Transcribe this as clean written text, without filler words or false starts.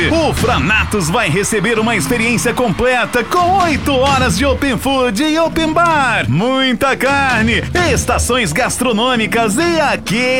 o Franatos vai receber uma experiência completa com 8 horas de Open Food e Open Bar, muita carne, estações gastronômicas e aquele